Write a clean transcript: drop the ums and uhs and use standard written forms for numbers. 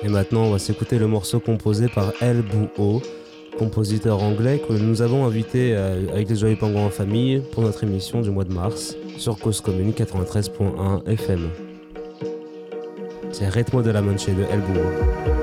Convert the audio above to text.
Et maintenant, on va s'écouter le morceau composé par El Bouho, compositeur anglais que nous avons invité avec les Joyeux Pingouins en famille pour notre émission du mois de mars sur Cause Commune 93.1 FM. C'est Rythme de la Manche de El Bouho.